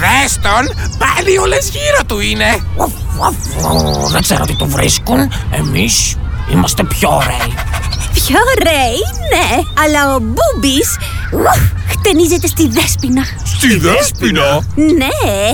Δες τον, πάλι όλες γύρω του είναι. Δεν ξέρω τι του βρίσκουν. Εμείς είμαστε πιο ωραίοι. Πιο ωραίοι, ναι, αλλά ο Μπούμπης χτενίζεται στη Δέσποινα. Στη Δέσποινα? Ναι,